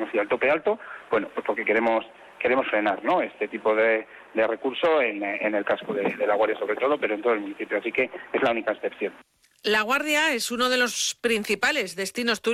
conocido, el tope alto, bueno, pues porque queremos frenar, ¿no?, este tipo de recurso en el casco de La Guardia sobre todo, pero en todo el municipio, así que es la única excepción. La Guardia es uno de los principales destinos turísticos